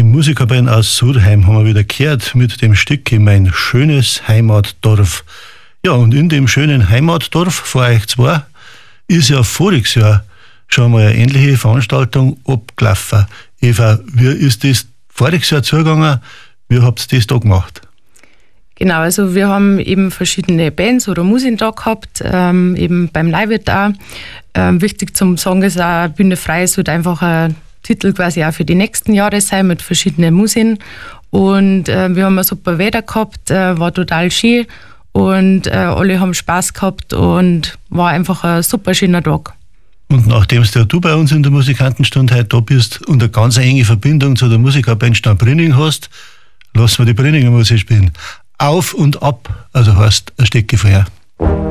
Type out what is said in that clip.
Musikerband aus Surheim haben wir wieder gehört mit dem Stück Mein schönes Heimatdorf. Ja, und in dem schönen Heimatdorf vor euch zwei ist ja voriges Jahr schon mal eine ähnliche Veranstaltung abgelaufen. Eva, wie ist das voriges Jahr zugegangen? Wie habt ihr das da gemacht? Genau, also wir haben eben verschiedene Bands oder Musiker da gehabt, eben beim Leihwirt auch. Wichtig zum Sagen ist auch, Bühne frei, es wird einfach ein Titel quasi auch für die nächsten Jahre sein mit verschiedenen Musikern. Und wir haben ein super Wetter gehabt, war total schön und alle haben Spaß gehabt und war einfach ein super schöner Tag. Und nachdem du bei uns in der Musikantenstunde heute da bist und eine ganz enge Verbindung zu der Musikerband Steinbrenning hast, lassen wir die Brenninger Musik spielen. Auf und ab, also heißt ein Stück Feuer.